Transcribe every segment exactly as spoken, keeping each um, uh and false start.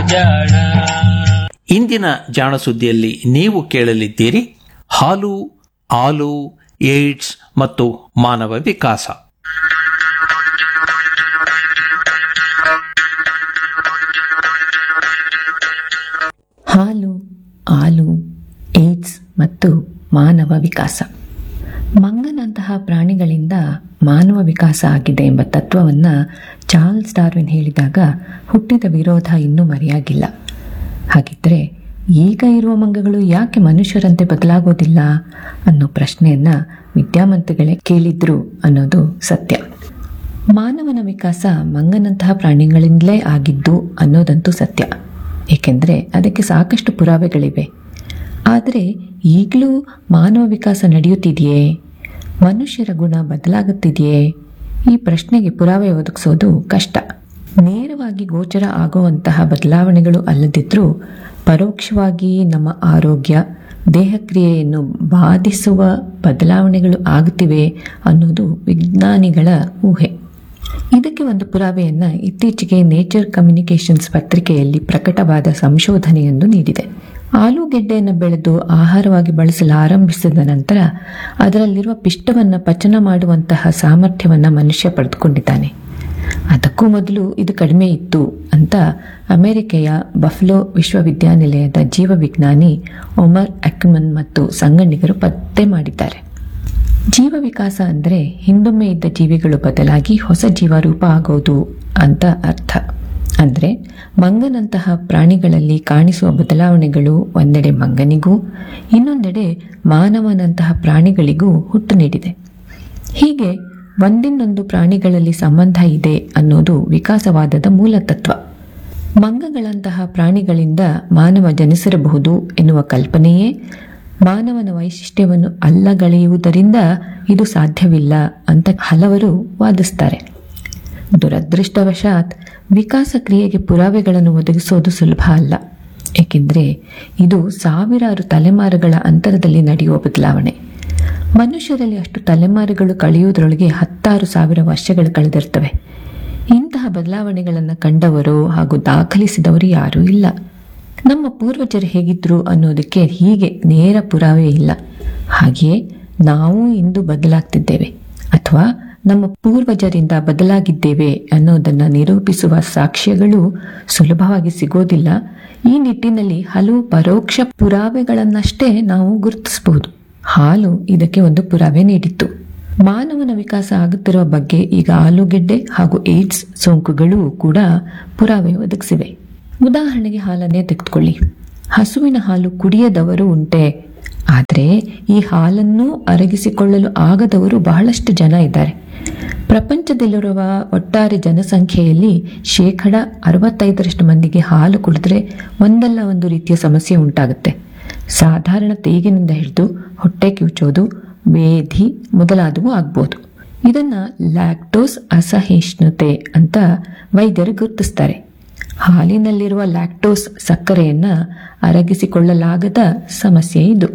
ಜಾಣ. ಇಂದಿನ ಜಾಣ ಸುದ್ದಿಯಲ್ಲಿ ನೀವು ಕೇಳಲಿದ್ದೀರಿ ಹಾಲು, ಹಾಲು, ಏಡ್ಸ್ ಮತ್ತು ಮಾನವ ವಿಕಾಸ. ಹಾಲು, ಹಾಲು, ಏಡ್ಸ್ ಮತ್ತು ಮಾನವ ವಿಕಾಸ. ಮಂಗನಂತಹ ಪ್ರಾಣಿಗಳಿಂದ ಮಾನವ ವಿಕಾಸ ಆಗಿದೆ ಎಂಬ ತತ್ವವನ್ನು ಚಾರ್ಲ್ಸ್ ಡಾರ್ವಿನ್ ಹೇಳಿದಾಗ ಹುಟ್ಟಿದ ವಿರೋಧ ಇನ್ನೂ ಮರೆಯಾಗಿಲ್ಲ. ಹಾಗಿದ್ರೆ ಈಗ ಇರುವ ಮಂಗಗಳು ಯಾಕೆ ಮನುಷ್ಯರಂತೆ ಬದಲಾಗೋದಿಲ್ಲ ಅನ್ನೋ ಪ್ರಶ್ನೆಯನ್ನ ವಿದ್ಯಾವಂತಗಳೇ ಕೇಳಿದ್ರು ಅನ್ನೋದು ಸತ್ಯ. ಮಾನವನ ವಿಕಾಸ ಮಂಗನಂತಹ ಪ್ರಾಣಿಗಳಿಂದಲೇ ಆಗಿದ್ದು ಅನ್ನೋದಂತೂ ಸತ್ಯ, ಏಕೆಂದರೆ ಅದಕ್ಕೆ ಸಾಕಷ್ಟು ಪುರಾವೆಗಳಿವೆ. ಆದರೆ ಈಗಲೂ ಮಾನವ ವಿಕಾಸ ನಡೆಯುತ್ತಿದೆಯೇ? ಮನುಷ್ಯರ ಗುಣ ಬದಲಾಗುತ್ತಿದೆಯೇ? ಈ ಪ್ರಶ್ನೆಗೆ ಪುರಾವೆ ಒದಗಿಸೋದು ಕಷ್ಟ. ನೇರವಾಗಿ ಗೋಚರ ಆಗುವಂತಹ ಬದಲಾವಣೆಗಳು ಅಲ್ಲದಿದ್ದರೂ ಪರೋಕ್ಷವಾಗಿ ನಮ್ಮ ಆರೋಗ್ಯ, ದೇಹಕ್ರಿಯೆಯನ್ನು ಬಾಧಿಸುವ ಬದಲಾವಣೆಗಳು ಆಗುತ್ತಿವೆ ಅನ್ನೋದು ವಿಜ್ಞಾನಿಗಳ ಊಹೆ. ಇದಕ್ಕೆ ಒಂದು ಪುರಾವೆಯನ್ನು ಇತ್ತೀಚೆಗೆ ನೇಚರ್ ಕಮ್ಯುನಿಕೇಷನ್ಸ್ ಪತ್ರಿಕೆಯಲ್ಲಿ ಪ್ರಕಟವಾದ ಸಂಶೋಧನೆಯೊಂದು ನೀಡಿದೆ. ಆಲೂಗೆಡ್ಡೆಯನ್ನು ಬೆಳೆದು ಆಹಾರವಾಗಿ ಬಳಸಲು ಆರಂಭಿಸಿದ ನಂತರ ಅದರಲ್ಲಿರುವ ಪಿಷ್ಟವನ್ನು ಪಚನ ಮಾಡುವಂತಹ ಸಾಮರ್ಥ್ಯವನ್ನು ಮನುಷ್ಯ ಪಡೆದುಕೊಂಡಿದ್ದಾನೆ. ಅದಕ್ಕೂ ಮೊದಲು ಇದು ಕಡಿಮೆ ಇತ್ತು ಅಂತ ಅಮೆರಿಕೆಯ ಬಫ್ಲೋ ವಿಶ್ವವಿದ್ಯಾನಿಲಯದ ಜೀವವಿಜ್ಞಾನಿ ಒಮರ್ ಅಕ್ಮನ್ ಮತ್ತು ಸಂಗಡಿಗರು ಪತ್ತೆ ಮಾಡಿದ್ದಾರೆ. ಜೀವ ವಿಕಾಸ ಅಂದರೆ ಹಿಂದೊಮ್ಮೆ ಇದ್ದ ಜೀವಿಗಳು ಬದಲಾಗಿ ಹೊಸ ಜೀವರೂಪ ಆಗೋದು ಅಂತ ಅರ್ಥ. ಅಂದರೆ ಮಂಗನಂತಹ ಪ್ರಾಣಿಗಳಲ್ಲಿ ಕಾಣಿಸುವ ಬದಲಾವಣೆಗಳು ಒಂದೆಡೆ ಮಂಗನಿಗೂ ಇನ್ನೊಂದೆಡೆ ಮಾನವನಂತಹ ಪ್ರಾಣಿಗಳಿಗೂ ಹುಟ್ಟು ನೀಡಿದೆ. ಹೀಗೆ ಒಂದಿನ್ನೊಂದು ಪ್ರಾಣಿಗಳಲ್ಲಿ ಸಂಬಂಧ ಇದೆ ಅನ್ನೋದು ವಿಕಾಸವಾದದ ಮೂಲ ತತ್ವ. ಮಂಗಗಳಂತಹ ಪ್ರಾಣಿಗಳಿಂದ ಮಾನವ ಜನಿಸಿರಬಹುದು ಎನ್ನುವ ಕಲ್ಪನೆಯೇ ಮಾನವನ ವೈಶಿಷ್ಟ್ಯವನ್ನು ಅಲ್ಲಗಳೆಯುವುದರಿಂದ ಇದು ಸಾಧ್ಯವಿಲ್ಲ ಅಂತ ಹಲವರು ವಾದಿಸ್ತಾರೆ. ದುರದೃಷ್ಟವಶಾತ್ ವಿಕಾಸ ಕ್ರಿಯೆಗೆ ಪುರಾವೆಗಳನ್ನು ಒದಗಿಸೋದು ಸುಲಭ ಅಲ್ಲ, ಏಕೆಂದರೆ ಇದು ಸಾವಿರಾರು ತಲೆಮಾರುಗಳ ಅಂತರದಲ್ಲಿ ನಡೆಯುವ ಬದಲಾವಣೆ. ಮನುಷ್ಯರಲ್ಲಿ ಅಷ್ಟು ತಲೆಮಾರುಗಳು ಕಳೆಯುವುದರೊಳಗೆ ಹತ್ತಾರು ಸಾವಿರ ವರ್ಷಗಳು ಕಳೆದಿರ್ತವೆ. ಇಂತಹ ಬದಲಾವಣೆಗಳನ್ನು ಕಂಡವರು ಹಾಗೂ ದಾಖಲಿಸಿದವರು ಯಾರೂ ಇಲ್ಲ. ನಮ್ಮ ಪೂರ್ವಜರು ಹೇಗಿದ್ರು ಅನ್ನೋದಕ್ಕೆ ಹೀಗೆ ನೇರ ಪುರಾವೆ ಇಲ್ಲ. ಹಾಗೆಯೇ ನಾವು ಇಂದು ಬದಲಾಗ್ತಿದ್ದೇವೆ ಅಥವಾ ನಮ್ಮ ಪೂರ್ವಜರಿಂದ ಬದಲಾಗಿದ್ದೇವೆ ಅನ್ನೋದನ್ನು ನಿರೂಪಿಸುವ ಸಾಕ್ಷ್ಯಗಳು ಸುಲಭವಾಗಿ ಸಿಗೋದಿಲ್ಲ. ಈ ನಿಟ್ಟಿನಲ್ಲಿ ಹಲವು ಪರೋಕ್ಷ ಪುರಾವೆಗಳನ್ನಷ್ಟೇ ನಾವು ಗುರುತಿಸಬಹುದು. ಹಾಲು ಇದಕ್ಕೆ ಒಂದು ಪುರಾವೆ ನೀಡಿತ್ತು. ಮಾನವನ ವಿಕಾಸ ಆಗುತ್ತಿರುವ ಬಗ್ಗೆ ಈಗ ಆಲೂಗೆಡ್ಡೆ ಹಾಗೂ ಏಡ್ಸ್ ಸೋಂಕುಗಳು ಕೂಡ ಪುರಾವೆ ಒದಗಿಸಿವೆ. ಉದಾಹರಣೆಗೆ ಹಾಲನ್ನೇ ತೆಗೆದುಕೊಳ್ಳಿ. ಹಸುವಿನ ಹಾಲು ಕುಡಿಯದವರು ಉಂಟೆ, ಆದರೆ ಈ ಹಾಲನ್ನು ಅರಗಿಸಿಕೊಳ್ಳಲು ಆಗದವರು ಬಹಳಷ್ಟು ಜನ ಇದ್ದಾರೆ. ಪ್ರಪಂಚದಲ್ಲಿರುವ ಒಟ್ಟಾರೆ ಜನಸಂಖ್ಯೆಯಲ್ಲಿ ಶೇಕಡ ಅರವತ್ತೈದರಷ್ಟು ಮಂದಿಗೆ ಹಾಲು ಕುಡಿದ್ರೆ ಒಂದಲ್ಲ ಒಂದು ರೀತಿಯ ಸಮಸ್ಯೆ ಉಂಟಾಗುತ್ತೆ. ಸಾಧಾರಣ ತೇಗಿನಿಂದ ಹಿಡಿದು ಹೊಟ್ಟೆ ಕಿವುಚೋದು, ಬೇಧಿ ಮೊದಲಾದವು ಆಗ್ಬೋದು. ಇದನ್ನ ಲ್ಯಾಕ್ಟೋಸ್ ಅಸಹಿಷ್ಣುತೆ ಅಂತ ವೈದ್ಯರು ಗುರುತಿಸ್ತಾರೆ. ಹಾಲಿನಲ್ಲಿರುವ ಲ್ಯಾಕ್ಟೋಸ್ ಸಕ್ಕರೆಯನ್ನ ಅರಗಿಸಿಕೊಳ್ಳಲಾಗದ ಸಮಸ್ಯೆ ಇದು.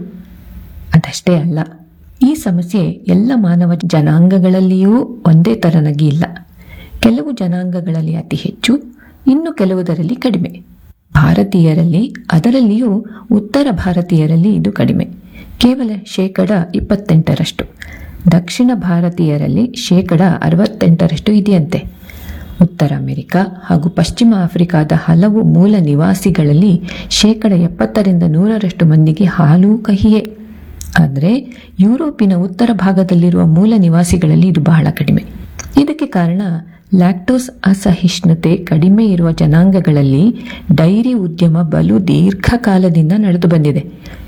ಅದಷ್ಟೇ ಅಲ್ಲ, ಈ ಸಮಸ್ಯೆ ಎಲ್ಲ ಮಾನವ ಜನಾಂಗಗಳಲ್ಲಿಯೂ ಒಂದೇ ತರನಾಗಿ ಇಲ್ಲ. ಕೆಲವು ಜನಾಂಗಗಳಲ್ಲಿ ಅತಿ ಹೆಚ್ಚು, ಇನ್ನು ಕೆಲವುದರಲ್ಲಿ ಕಡಿಮೆ. ಭಾರತೀಯರಲ್ಲಿ, ಅದರಲ್ಲಿಯೂ ಉತ್ತರ ಭಾರತೀಯರಲ್ಲಿ ಇದು ಕಡಿಮೆ, ಕೇವಲ ಶೇಕಡ ಇಪ್ಪತ್ತೆಂಟರಷ್ಟು. ದಕ್ಷಿಣ ಭಾರತೀಯರಲ್ಲಿ ಶೇಕಡ ಅರವತ್ತೆಂಟರಷ್ಟು ಇದೆಯಂತೆ. ಉತ್ತರ ಅಮೆರಿಕ ಹಾಗೂ ಪಶ್ಚಿಮ ಆಫ್ರಿಕಾದ ಹಲವು ಮೂಲ ನಿವಾಸಿಗಳಲ್ಲಿ ಶೇಕಡ ಎಪ್ಪತ್ತರಿಂದ ನೂರರಷ್ಟು ಮಂದಿಗೆ ಹಾಲು ಕಹಿಯೇ. ಆದರೆ ಯುರೋಪಿನ ಉತ್ತರ ಭಾಗದಲ್ಲಿರುವ ಮೂಲ ನಿವಾಸಿಗಳಲ್ಲಿ ಇದು ಬಹಳ ಕಡಿಮೆ. ಇದಕ್ಕೆ ಕಾರಣ ಲ್ಯಾಕ್ಟೋಸ್ ಅಸಹಿಷ್ಣುತೆ ಕಡಿಮೆ ಇರುವ ಜನಾಂಗಗಳಲ್ಲಿ ಡೈರಿ ಉದ್ಯಮ ಬಲು ದೀರ್ಘಕಾಲದಿಂದ ನಡೆದು ಬಂದಿದೆ.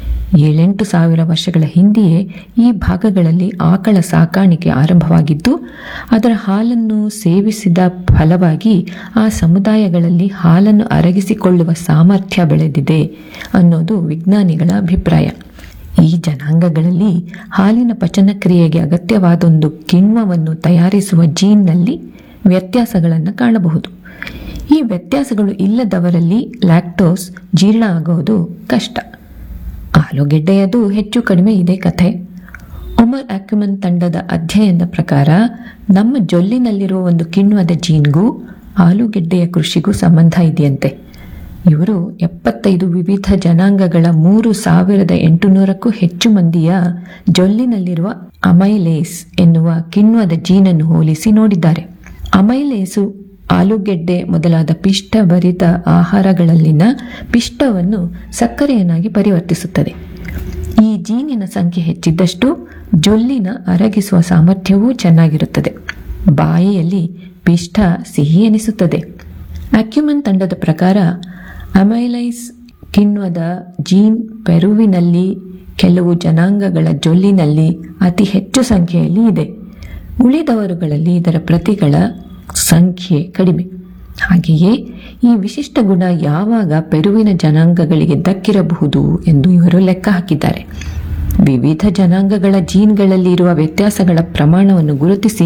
ಏಳೆಂಟು ಸಾವಿರ ವರ್ಷಗಳ ಹಿಂದೆಯೇ ಈ ಭಾಗಗಳಲ್ಲಿ ಆಕಳ ಸಾಕಾಣಿಕೆ ಆರಂಭವಾಗಿದ್ದು, ಅದರ ಹಾಲನ್ನು ಸೇವಿಸಿದ ಫಲವಾಗಿ ಆ ಸಮುದಾಯಗಳಲ್ಲಿ ಹಾಲನ್ನು ಅರಗಿಸಿಕೊಳ್ಳುವ ಸಾಮರ್ಥ್ಯ ಬೆಳೆದಿದೆ ಅನ್ನೋದು ವಿಜ್ಞಾನಿಗಳ ಅಭಿಪ್ರಾಯ. ಈ ಜನಾಂಗಗಳಲ್ಲಿ ಹಾಲಿನ ಪಚನ ಕ್ರಿಯೆಗೆ ಅಗತ್ಯವಾದೊಂದು ಕಿಣ್ವವನ್ನು ತಯಾರಿಸುವ ಜೀನ್ನಲ್ಲಿ ವ್ಯತ್ಯಾಸಗಳನ್ನು ಕಾಣಬಹುದು. ಈ ವ್ಯತ್ಯಾಸಗಳು ಇಲ್ಲದವರಲ್ಲಿ ಲ್ಯಾಕ್ಟೋಸ್ ಜೀರ್ಣ ಆಗೋದು ಕಷ್ಟ. ಆಲೂಗೆಡ್ಡೆಯದು ಹೆಚ್ಚು ಕಡಿಮೆ ಇದೇ ಕಥೆ. ಒಮರ್ ಅಕ್ಮನ್ ತಂಡದ ಅಧ್ಯಯನದ ಪ್ರಕಾರ ನಮ್ಮ ಜೊಲ್ಲಿನಲ್ಲಿರುವ ಒಂದು ಕಿಣ್ವದ ಜೀನ್ಗೂ ಆಲೂಗೆಡ್ಡೆಯ ಕೃಷಿಗೂ ಸಂಬಂಧ ಇದೆಯಂತೆ. ಇವರು ಎಪ್ಪತ್ತೈದು ವಿವಿಧ ಜನಾಂಗಗಳ ಮೂರು ಸಾವಿರದ ಎಂಟುನೂರಕ್ಕೂ ಹೆಚ್ಚು ಮಂದಿಯ ಜೊಲ್ಲಿನಲ್ಲಿರುವ ಅಮೈಲೇಸ್ ಎನ್ನುವ ಕಿಣ್ವದ ಜೀನನ್ನು ಹೋಲಿಸಿ ನೋಡಿದ್ದಾರೆ. ಅಮೈಲೇಸು ಆಲೂಗೆಡ್ಡೆ ಮೊದಲಾದ ಪಿಷ್ಟಭರಿತ ಆಹಾರಗಳಲ್ಲಿನ ಪಿಷ್ಟವನ್ನು ಸಕ್ಕರೆಯನ್ನಾಗಿ ಪರಿವರ್ತಿಸುತ್ತದೆ. ಈ ಜೀನಿನ ಸಂಖ್ಯೆ ಹೆಚ್ಚಿದ್ದಷ್ಟು ಜೊಲ್ಲಿನ ಅರಗಿಸುವ ಸಾಮರ್ಥ್ಯವೂ ಚೆನ್ನಾಗಿರುತ್ತದೆ. ಬಾಯಿಯಲ್ಲಿ ಪಿಷ್ಟ ಸಿಹಿ ಎನಿಸುತ್ತದೆ. ಅಕ್ಯುಮನ್ ತಂಡದ ಪ್ರಕಾರ ಅಮೈಲೈಸ್ ಕಿಣ್ವದ ಜೀನ್ ಪೆರುವಿನಲ್ಲಿ ಕೆಲವು ಜನಾಂಗಗಳ ಜೊಲ್ಲಿನಲ್ಲಿ ಅತಿ ಹೆಚ್ಚು ಸಂಖ್ಯೆಯಲ್ಲಿ ಇದೆ. ಉಳಿದವರುಗಳಲ್ಲಿ ಇದರ ಪ್ರತಿಗಳ ಸಂಖ್ಯೆ ಕಡಿಮೆ. ಹಾಗೆಯೇ ಈ ವಿಶಿಷ್ಟ ಗುಣ ಯಾವಾಗ ಪೆರುವಿನ ಜನಾಂಗಗಳಿಗೆ ದಕ್ಕಿರಬಹುದು ಎಂದು ಇವರು ಲೆಕ್ಕ ಹಾಕಿದ್ದಾರೆ. ವಿವಿಧ ಜನಾಂಗಗಳ ಜೀನ್ಗಳಲ್ಲಿ ಇರುವ ವ್ಯತ್ಯಾಸಗಳ ಪ್ರಮಾಣವನ್ನು ಗುರುತಿಸಿ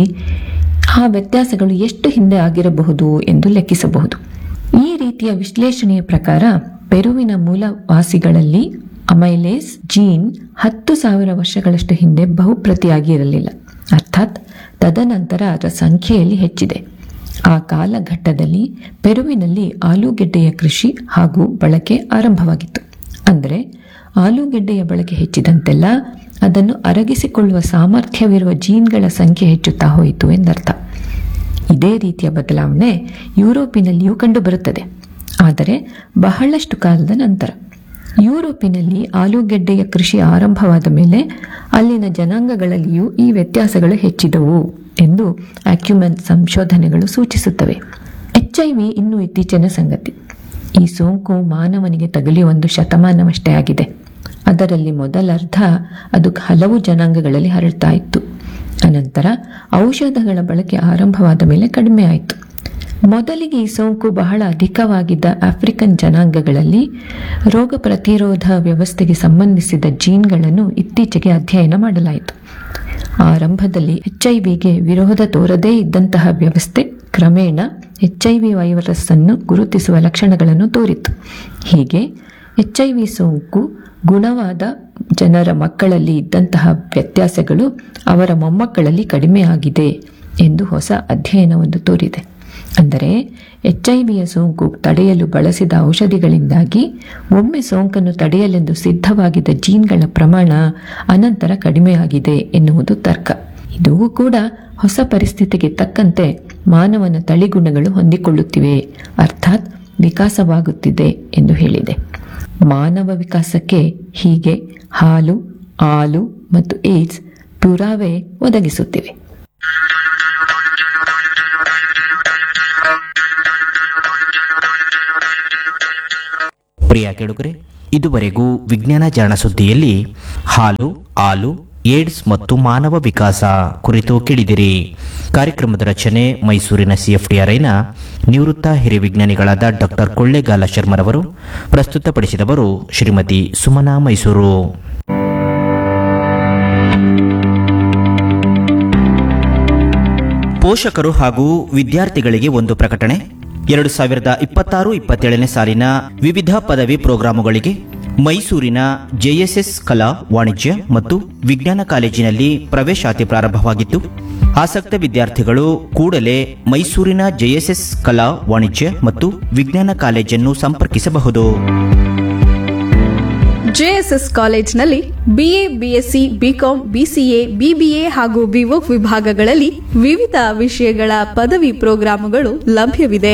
ಆ ವ್ಯತ್ಯಾಸಗಳು ಎಷ್ಟು ಹಿಂದೆ ಆಗಿರಬಹುದು ಎಂದು ಲೆಕ್ಕಿಸಬಹುದು. ಈ ರೀತಿಯ ವಿಶ್ಲೇಷಣೆಯ ಪ್ರಕಾರ ಪೆರುವಿನ ಮೂಲವಾಸಿಗಳಲ್ಲಿ ಅಮೈಲೇಸ್ ಜೀನ್ ಹತ್ತು ಸಾವಿರ ವರ್ಷಗಳಷ್ಟು ಹಿಂದೆ ಬಹುಪ್ರತಿಯಾಗಿ ಇರಲಿಲ್ಲ. ಅರ್ಥಾತ್ ತದನಂತರ ಅದರ ಸಂಖ್ಯೆಯಲ್ಲಿ ಹೆಚ್ಚಿದೆ. ಆ ಕಾಲಘಟ್ಟದಲ್ಲಿ ಪೆರುವಿನಲ್ಲಿ ಆಲೂಗೆಡ್ಡೆಯ ಕೃಷಿ ಹಾಗೂ ಬಳಕೆ ಆರಂಭವಾಗಿತ್ತು. ಅಂದರೆ ಆಲೂಗೆಡ್ಡೆಯ ಬಳಕೆ ಹೆಚ್ಚಿದಂತೆಲ್ಲ ಅದನ್ನು ಅರಗಿಸಿಕೊಳ್ಳುವ ಸಾಮರ್ಥ್ಯವಿರುವ ಜೀನ್ಗಳ ಸಂಖ್ಯೆ ಹೆಚ್ಚುತ್ತಾ ಹೋಯಿತು ಎಂದರ್ಥ. ಇದೇ ರೀತಿಯ ಬದಲಾವಣೆ ಯುರೋಪಿನಲ್ಲಿಯೂ ಕಂಡುಬರುತ್ತದೆ, ಆದರೆ ಬಹಳಷ್ಟು ಕಾಲದ ನಂತರ. ಯುರೋಪಿನಲ್ಲಿ ಆಲೂಗೆಡ್ಡೆಯ ಕೃಷಿ ಆರಂಭವಾದ ಮೇಲೆ ಅಲ್ಲಿನ ಜನಾಂಗಗಳಲ್ಲಿಯೂ ಈ ವ್ಯತ್ಯಾಸಗಳು ಹೆಚ್ಚಿದವು ಎಂದು ಅಕ್ಯುಮೆನ್ ಸಂಶೋಧನೆಗಳು ಸೂಚಿಸುತ್ತವೆ. ಎಚ್ ಐ ವಿ ಇನ್ನೂ ಇತ್ತೀಚಿನ ಸಂಗತಿ. ಈ ಸೋಂಕು ಮಾನವನಿಗೆ ತಗುಲಿ ಒಂದು ಶತಮಾನವಷ್ಟೇ ಆಗಿದೆ. ಅದರಲ್ಲಿ ಮೊದಲರ್ಧ ಅದು ಹಲವು ಜನಾಂಗಗಳಲ್ಲಿ ಹರಡ್ತಾ ಇತ್ತು. ಅನಂತರ ಔಷಧಗಳ ಬಳಕೆ ಆರಂಭವಾದ ಮೇಲೆ ಕಡಿಮೆ ಆಯಿತು. ಮೊದಲಿಗೆ ಈ ಸೋಂಕು ಬಹಳ ಅಧಿಕವಾಗಿದ್ದ ಆಫ್ರಿಕನ್ ಜನಾಂಗಗಳಲ್ಲಿ ರೋಗ ಪ್ರತಿರೋಧ ವ್ಯವಸ್ಥೆಗೆ ಸಂಬಂಧಿಸಿದ ಜೀನ್ಗಳನ್ನು ಇತ್ತೀಚೆಗೆ ಅಧ್ಯಯನ ಮಾಡಲಾಯಿತು. ಆರಂಭದಲ್ಲಿ ಎಚ್ ಐ ವಿಗೆ ವಿರೋಧ ತೋರದೇ ಇದ್ದಂತಹ ವ್ಯವಸ್ಥೆ ಕ್ರಮೇಣ ಎಚ್ ಐ ವಿ ವೈರಸ್ ಅನ್ನು ಗುರುತಿಸುವ ಲಕ್ಷಣಗಳನ್ನು ತೋರಿತು. ಹೀಗೆ ಎಚ್ ಐ ವಿ ಸೋಂಕು ಗುಣವಾದ ಜನರ ಮಕ್ಕಳಲ್ಲಿ ಇದ್ದಂತಹ ವ್ಯತ್ಯಾಸಗಳು ಅವರ ಮೊಮ್ಮಕ್ಕಳಲ್ಲಿ ಕಡಿಮೆ ಆಗಿದೆ ಎಂದು ಹೊಸ ಅಧ್ಯಯನವೊಂದು ತೋರಿದೆ. ಅಂದರೆ ಎಚ್ ಐ ವಿಯ ಸೋಂಕು ತಡೆಯಲು ಬಳಸಿದ ಔಷಧಿಗಳಿಂದಾಗಿ ಒಮ್ಮೆ ಸೋಂಕನ್ನು ತಡೆಯಲೆಂದು ಸಿದ್ಧವಾಗಿದ್ದ ಜೀನ್ಗಳ ಪ್ರಮಾಣ ಅನಂತರ ಕಡಿಮೆಯಾಗಿದೆ ಎನ್ನುವುದು ತರ್ಕ. ಇದೂ ಕೂಡ ಹೊಸ ಪರಿಸ್ಥಿತಿಗೆ ತಕ್ಕಂತೆ ಮಾನವನ ತಳಿಗುಣಗಳು ಹೊಂದಿಕೊಳ್ಳುತ್ತಿವೆ, ಅರ್ಥಾತ್ ವಿಕಾಸವಾಗುತ್ತಿದೆ ಎಂದು ಹೇಳಿದೆ. ಮಾನವ ವಿಕಾಸಕ್ಕೆ ಹೀಗೆ ಹಾಲು, ಆಲು ಮತ್ತು ಏಡ್ಸ್ ಪುರಾವೆ ಒದಗಿಸುತ್ತಿವೆ. ಪ್ರಿಯ ಕೇಳುಗರೆ, ಇದುವರೆಗೂ ವಿಜ್ಞಾನ ಜಾಣ ಸುದ್ದಿಯಲ್ಲಿ ಹಾಲು, ಆಲು, ಏಡ್ಸ್ ಮತ್ತು ಮಾನವ ವಿಕಾಸ ಕುರಿತು ಕೇಳಿದಿರಿ. ಕಾರ್ಯಕ್ರಮದ ರಚನೆ ಮೈಸೂರಿನ ಸಿಎಫ್ಟಿಆರ್ಐನ ನಿವೃತ್ತ ಹಿರಿಯ ವಿಜ್ಞಾನಿಗಳಾದ ಡಾಕ್ಟರ್ ಕೊಳ್ಳೇಗಾಲ ಶರ್ಮರವರು. ಪ್ರಸ್ತುತಪಡಿಸಿದವರು ಶ್ರೀಮತಿ ಸುಮನಾ ಮೈಸೂರು. ಪೋಷಕರು ಹಾಗೂ ವಿದ್ಯಾರ್ಥಿಗಳಿಗೆ ಒಂದು ಪ್ರಕಟಣೆ. ಎರಡು ಸಾವಿರದ ಇಪ್ಪತ್ತಾರು ಇಪ್ಪತ್ತೇಳನೇ ಸಾಲಿನ ವಿವಿಧ ಪದವಿ ಪ್ರೋಗ್ರಾಮುಗಳಿಗೆ ಮೈಸೂರಿನ ಜೆಎಸ್ಎಸ್ ಕಲಾ, ವಾಣಿಜ್ಯ ಮತ್ತು ವಿಜ್ಞಾನ ಕಾಲೇಜಿನಲ್ಲಿ ಪ್ರವೇಶಾತಿ ಪ್ರಾರಂಭವಾಗಿದ್ದು, ಆಸಕ್ತ ವಿದ್ಯಾರ್ಥಿಗಳು ಕೂಡಲೇ ಮೈಸೂರಿನ ಜೆಎಸ್ಎಸ್ ಕಲಾ, ವಾಣಿಜ್ಯ ಮತ್ತು ವಿಜ್ಞಾನ ಕಾಲೇಜನ್ನು ಸಂಪರ್ಕಿಸಬಹುದು. ಜೆಎಸ್ಎಸ್ ಕಾಲೇಜಿನಲ್ಲಿ BA, BSc, BCom, BCA, BBA ಹಾಗೂ ಬಿವೋಕ್ ವಿಭಾಗಗಳಲ್ಲಿ ವಿವಿಧ ವಿಷಯಗಳ ಪದವಿ ಪ್ರೋಗ್ರಾಮುಗಳು ಲಭ್ಯವಿದೆ.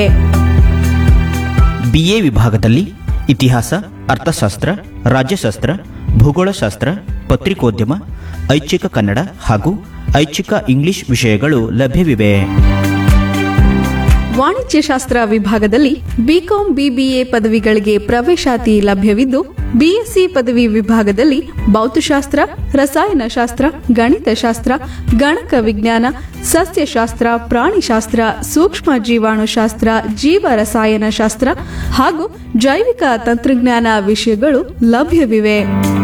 ಬಿಎ ವಿಭಾಗದಲ್ಲಿ ಇತಿಹಾಸ, ಅರ್ಥಶಾಸ್ತ್ರ, ರಾಜ್ಯಶಾಸ್ತ್ರ, ಭೂಗೋಳಶಾಸ್ತ್ರ, ಪತ್ರಿಕೋದ್ಯಮ, ಐಚ್ಛಿಕ ಕನ್ನಡ ಹಾಗೂ ಐಚ್ಛಿಕ ಇಂಗ್ಲಿಷ್ ವಿಷಯಗಳು ಲಭ್ಯವಿವೆ. ವಾಣಿಜ್ಯಶಾಸ್ತ್ರ ವಿಭಾಗದಲ್ಲಿ ಬಿಕಾಂ, ಬಿಬಿಎ ಪದವಿಗಳಿಗೆ ಪ್ರವೇಶಾತಿ ಲಭ್ಯವಿದ್ದು, ಬಿಎಸ್ಸಿ ಪದವಿ ವಿಭಾಗದಲ್ಲಿ ಭೌತಶಾಸ್ತ್ರ, ರಸಾಯನಶಾಸ್ತ್ರ, ಗಣಿತಶಾಸ್ತ್ರ, ಗಣಕ ವಿಜ್ಞಾನ, ಸಸ್ಯಶಾಸ್ತ್ರ, ಪ್ರಾಣಿಶಾಸ್ತ್ರ, ಸೂಕ್ಷ್ಮ ಜೀವಾಣುಶಾಸ್ತ್ರ, ಜೀವ ರಸಾಯನಶಾಸ್ತ್ರ ಹಾಗೂ ಜೈವಿಕ ತಂತ್ರಜ್ಞಾನ ವಿಷಯಗಳು ಲಭ್ಯವಿವೆ.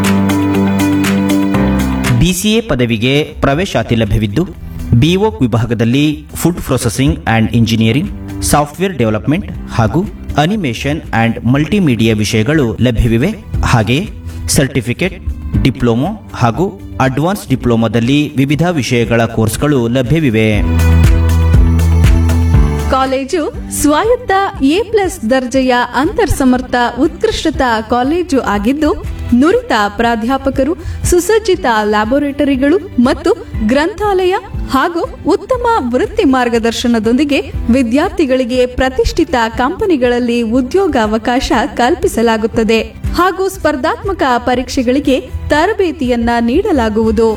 ಬಿಸಿಎ ಪದವಿಗೆ ಪ್ರವೇಶಾತಿ ಲಭ್ಯವಿದ್ದು, ಬಿಒಕ್ ವಿಭಾಗದಲ್ಲಿ food processing and engineering, software development ಹಾಗೂ ಅನಿಮೇಷನ್ ಆ್ಯಂಡ್ ಮಲ್ಟಿಮೀಡಿಯಾ ವಿಷಯಗಳು ಲಭ್ಯವಿವೆ. ಹಾಗೆಯೇ ಸರ್ಟಿಫಿಕೇಟ್, ಡಿಪ್ಲೊಮೊ ಹಾಗೂ ಅಡ್ವಾನ್ಸ್ ಡಿಪ್ಲೊಮೊದಲ್ಲಿ ವಿವಿಧ ವಿಷಯಗಳ ಕೋರ್ಸ್ಗಳು ಲಭ್ಯವಿವೆ. ಕಾಲೇಜು ಸ್ವಾಯತ್ತ ಎ ಪ್ಲಸ್ ದರ್ಜೆಯ ಅಂತರ್ಸಮರ್ಥ ಉತ್ಕೃಷ್ಟತಾ ಕಾಲೇಜು ಆಗಿದ್ದು ನುರಿತ ಪ್ರಾಧ್ಯಾಪಕರು, ಸುಸಜ್ಜಿತ ಲ್ಯಾಬೊರೇಟರಿಗಳು ಮತ್ತು ಗ್ರಂಥಾಲಯ ಹಾಗೂ ಉತ್ತಮ ವೃತ್ತಿ ಮಾರ್ಗದರ್ಶನದೊಂದಿಗೆ ವಿದ್ಯಾರ್ಥಿಗಳಿಗೆ ಪ್ರತಿಷ್ಠಿತ ಕಂಪನಿಗಳಲ್ಲಿ ಉದ್ಯೋಗಾವಕಾಶ ಕಲ್ಪಿಸಲಾಗುತ್ತದೆ ಹಾಗೂ ಸ್ಪರ್ಧಾತ್ಮಕ ಪರೀಕ್ಷೆಗಳಿಗೆ ತರಬೇತಿಯನ್ನ ನೀಡಲಾಗುವುದು.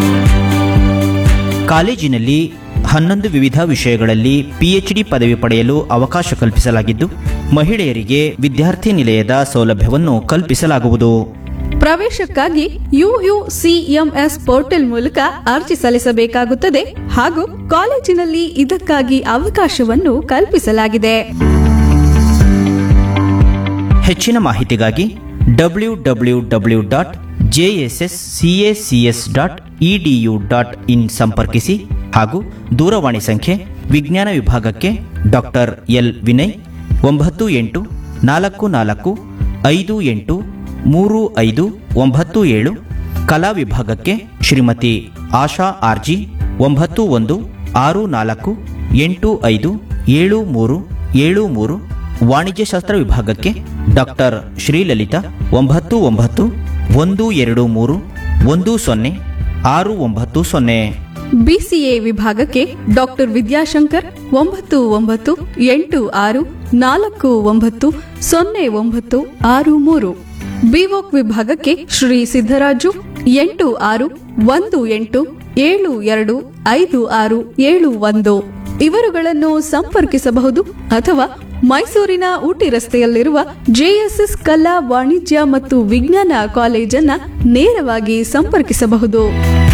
ಕಾಲೇಜಿನಲ್ಲಿ ಹನ್ನೊಂದು ವಿವಿಧ ವಿಷಯಗಳಲ್ಲಿ ಪಿಎಚ್ಡಿ ಪದವಿ ಪಡೆಯಲು ಅವಕಾಶ ಕಲ್ಪಿಸಲಾಗಿದ್ದು, ಮಹಿಳೆಯರಿಗೆ ವಿದ್ಯಾರ್ಥಿ ನಿಲಯದ ಸೌಲಭ್ಯವನ್ನು ಕಲ್ಪಿಸಲಾಗುವುದು. ಪ್ರವೇಶಕ್ಕಾಗಿ ಯುಯುಸಿಎಂಎಸ್ ಪೋರ್ಟಲ್ ಮೂಲಕ ಅರ್ಜಿ ಸಲ್ಲಿಸಬೇಕಾಗುತ್ತದೆ ಹಾಗೂ ಕಾಲೇಜಿನಲ್ಲಿ ಇದಕ್ಕಾಗಿ ಅವಕಾಶವನ್ನು ಕಲ್ಪಿಸಲಾಗಿದೆ. ಹೆಚ್ಚಿನ ಮಾಹಿತಿಗಾಗಿ W W W dot JSS CACS dot edu dot in ಸಂಪರ್ಕಿಸಿ ಹಾಗೂ ದೂರವಾಣಿ ಸಂಖ್ಯೆ ವಿಜ್ಞಾನ ವಿಭಾಗಕ್ಕೆ ಡಾಕ್ಟರ್ ಎಲ್ ವಿನಯ್ ಒಂಬತ್ತು ಎಂಟು ನಾಲ್ಕು ನಾಲ್ಕು ಐದು ಎಂಟು ಮೂರು ಐದು ಒಂಬತ್ತು ಏಳು, ಕಲಾ ವಿಭಾಗಕ್ಕೆ ಶ್ರೀಮತಿ ಆಶಾ ಆರ್ಜಿ ಒಂಬತ್ತು ಒಂದು ಆರು ನಾಲ್ಕು ಎಂಟು ಐದು ಏಳು ಮೂರು ಏಳು ಮೂರು, ವಾಣಿಜ್ಯಶಾಸ್ತ್ರ ವಿಭಾಗಕ್ಕೆ ಡಾಕ್ಟರ್ ಶ್ರೀಲಲಿತಾ ಒಂಬತ್ತು ಒಂಬತ್ತು ಒಂದು ಎರಡು ಮೂರು ಒಂದು ಸೊನ್ನೆ ಆರು ಒಂಬತ್ತು ಸೊನ್ನೆ. ಬಿಸಿಎ ವಿಭಾಗಕ್ಕೆ ಡಾಕ್ಟರ್ ವಿದ್ಯಾಶಂಕರ್ ಒಂಬತ್ತು ಒಂಬತ್ತು ಎಂಟು ಆರು ನಾಲ್ಕು ಒಂಬತ್ತು ಸೊನ್ನೆ ಒಂಬತ್ತು ಆರು ಮೂರು. ಬಿವೋಕ್ ವಿಭಾಗಕ್ಕೆ ಶ್ರೀ ಸಿದ್ದರಾಜು ಎಂಟು ಆರು ಒಂದು ಎಂಟು ಏಳು ಎರಡು ಐದು ಆರು ಏಳು ಒಂದು ಇವರುಗಳನ್ನು ಸಂಪರ್ಕಿಸಬಹುದು ಅಥವಾ ಮೈಸೂರಿನ ಊಟಿ ರಸ್ತೆಯಲ್ಲಿರುವ ಜೆಎಸ್ಎಸ್ ಕಲಾ ವಾಣಿಜ್ಯ ಮತ್ತು ವಿಜ್ಞಾನ ಕಾಲೇಜನ್ನ ನೇರವಾಗಿ ಸಂಪರ್ಕಿಸಬಹುದು.